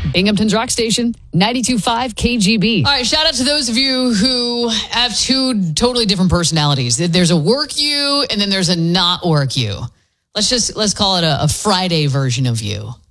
Binghamton's Rock Station, 92.5 KGB. All right, shout out to those of you who have two totally different personalities. There's a work you and then there's a not work you. Let's call it a Friday version of you.